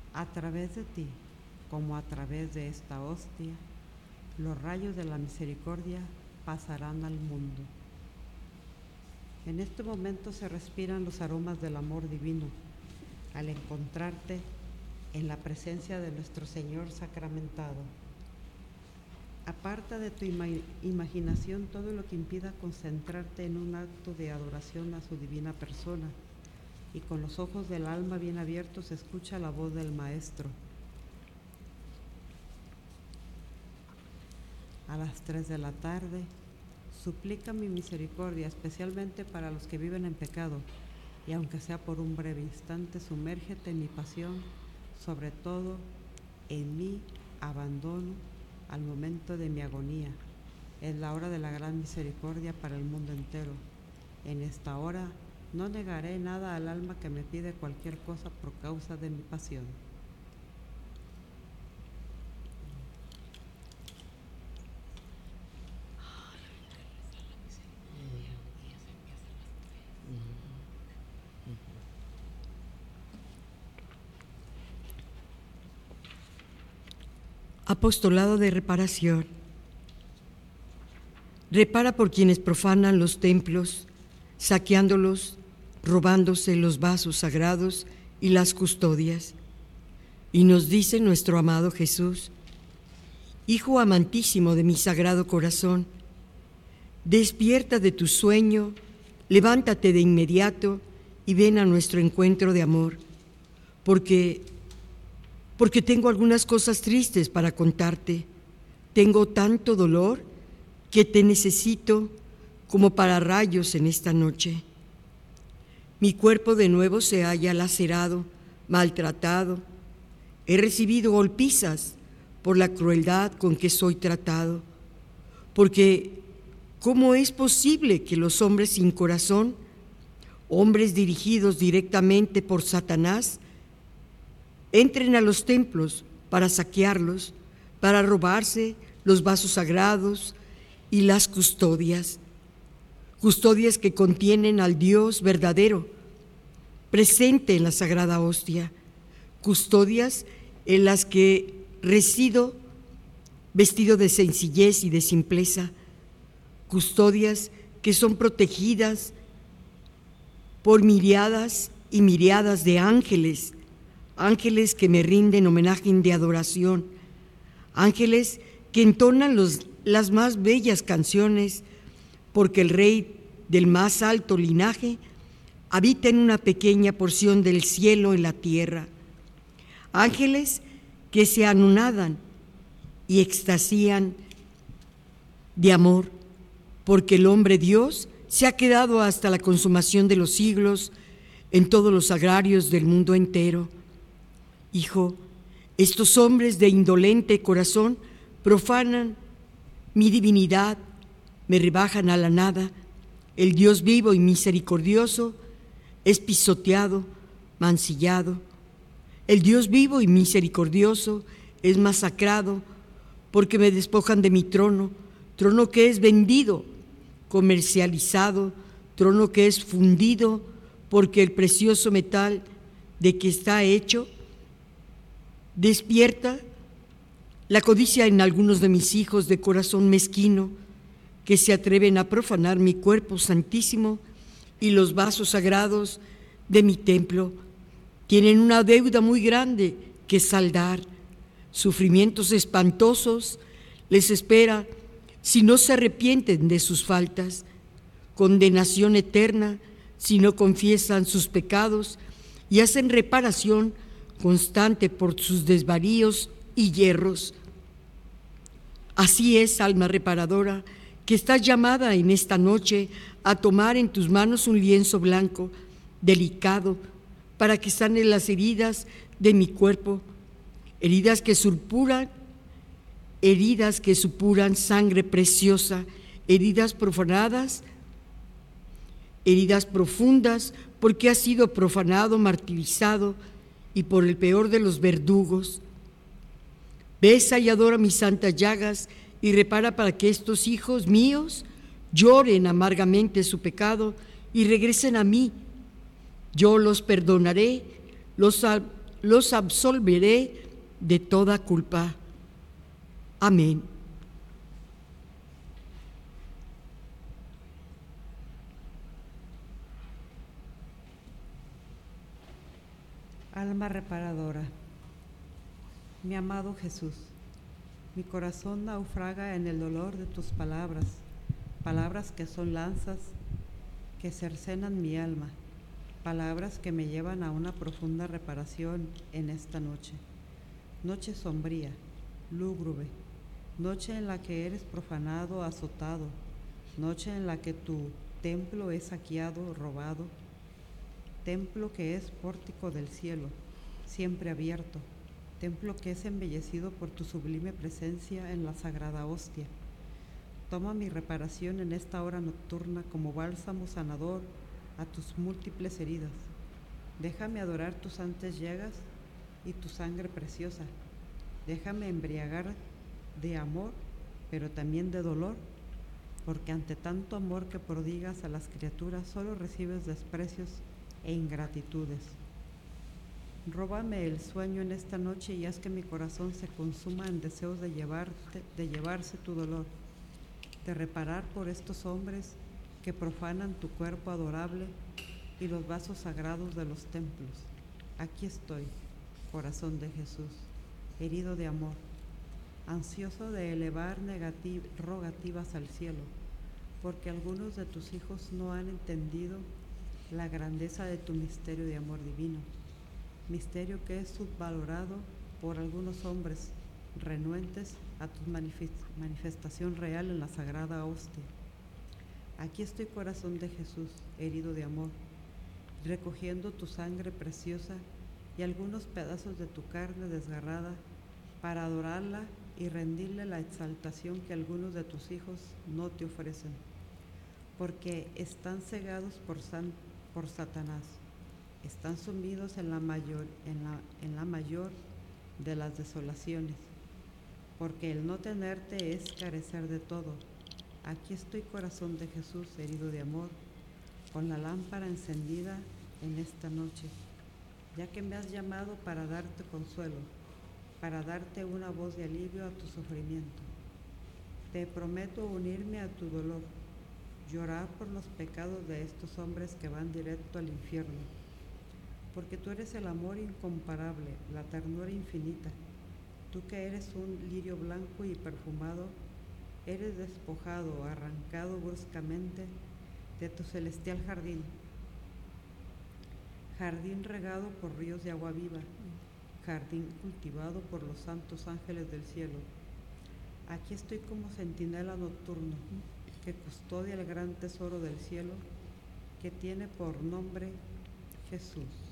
A través de ti, como a través de esta hostia, los rayos de la misericordia pasarán al mundo. En este momento se respiran los aromas del amor divino al encontrarte en la presencia de nuestro Señor sacramentado. Aparta de tu imaginación todo lo que impida concentrarte en un acto de adoración a su divina persona, y con los ojos del alma bien abiertos escucha la voz del Maestro. A las 3 de la tarde, suplica mi misericordia, especialmente para los que viven en pecado, y aunque sea por un breve instante, sumérgete en mi pasión, sobre todo en mi abandono al momento de mi agonía. Es la hora de la gran misericordia para el mundo entero. En esta hora no negaré nada al alma que me pide cualquier cosa por causa de mi pasión. Apostolado de reparación. Repara por quienes profanan los templos, saqueándolos, robándose los vasos sagrados y las custodias. Y nos dice nuestro amado Jesús: Hijo amantísimo de mi sagrado corazón, despierta de tu sueño, levántate de inmediato y ven a nuestro encuentro de amor, porque tengo algunas cosas tristes para contarte. Tengo tanto dolor que te necesito como para rayos en esta noche. Mi cuerpo de nuevo se halla lacerado, maltratado. He recibido golpizas por la crueldad con que soy tratado. Porque, ¿cómo es posible que los hombres sin corazón, hombres dirigidos directamente por Satanás, entren a los templos para saquearlos, para robarse los vasos sagrados y las custodias que contienen al Dios verdadero, presente en la sagrada hostia, custodias en las que resido vestido de sencillez y de simpleza, custodias que son protegidas por miriadas y miriadas de ángeles, ángeles que me rinden homenaje de adoración, ángeles que entonan las más bellas canciones, porque el Rey del más alto linaje habita en una pequeña porción del cielo en la tierra. Ángeles que se anonadan y extasían de amor, porque el hombre Dios se ha quedado hasta la consumación de los siglos en todos los agrarios del mundo entero. Hijo, estos hombres de indolente corazón profanan mi divinidad, me rebajan a la nada. El Dios vivo y misericordioso es pisoteado, mancillado. El Dios vivo y misericordioso es masacrado, porque me despojan de mi trono, trono que es vendido, comercializado, trono que es fundido, porque el precioso metal de que está hecho despierta la codicia en algunos de mis hijos de corazón mezquino, que se atreven a profanar mi cuerpo santísimo y los vasos sagrados de mi templo. Tienen una deuda muy grande que saldar. Sufrimientos espantosos les espera si no se arrepienten de sus faltas. Condenación eterna si no confiesan sus pecados y hacen reparación constante por sus desvaríos y yerros. Así es, alma reparadora, que estás llamada en esta noche a tomar en tus manos un lienzo blanco, delicado, para que sanen las heridas de mi cuerpo, heridas que supuran sangre preciosa, heridas profanadas, heridas profundas, porque ha sido profanado, martirizado, y por el peor de los verdugos. Besa y adora mis santas llagas y repara para que estos hijos míos lloren amargamente su pecado y regresen a mí. Yo los perdonaré, los los absolveré de toda culpa. Amén. Alma reparadora, mi amado Jesús, mi corazón naufraga en el dolor de tus palabras, palabras que son lanzas que cercenan mi alma, palabras que me llevan a una profunda reparación en esta noche. Noche sombría, lúgubre, noche en la que eres profanado, azotado, noche en la que tu templo es saqueado, robado, templo que es pórtico del cielo, siempre abierto, templo que es embellecido por tu sublime presencia en la sagrada hostia. Toma mi reparación en esta hora nocturna como bálsamo sanador a tus múltiples heridas. Déjame adorar tus santas llagas y tu sangre preciosa. Déjame embriagar de amor, pero también de dolor, porque ante tanto amor que prodigas a las criaturas solo recibes desprecios e ingratitudes. Róbame el sueño en esta noche y haz que mi corazón se consuma en deseos de llevarse tu dolor, de reparar por estos hombres que profanan tu cuerpo adorable y los vasos sagrados de los templos. Aquí estoy, corazón de Jesús, herido de amor, ansioso de elevar rogativas al cielo, porque algunos de tus hijos no han entendido la grandeza de tu misterio de amor divino, misterio que es subvalorado por algunos hombres renuentes a tu manifestación real en la sagrada hostia. Aquí estoy, corazón de Jesús, herido de amor, recogiendo tu sangre preciosa y algunos pedazos de tu carne desgarrada para adorarla y rendirle la exaltación que algunos de tus hijos no te ofrecen, porque están cegados por Satanás, están sumidos en la mayor de las desolaciones, porque el no tenerte es carecer de todo. Aquí estoy, corazón de Jesús, herido de amor, con la lámpara encendida en esta noche, ya que me has llamado para darte consuelo, para darte una voz de alivio a tu sufrimiento. Te prometo unirme a tu dolor, llorar por los pecados de estos hombres que van directo al infierno, porque tú eres el amor incomparable, la ternura infinita. Tú que eres un lirio blanco y perfumado, eres despojado, arrancado bruscamente de tu celestial jardín, jardín regado por ríos de agua viva, jardín cultivado por los santos ángeles del cielo. Aquí estoy como centinela nocturno, que custodia el gran tesoro del cielo, que tiene por nombre Jesús.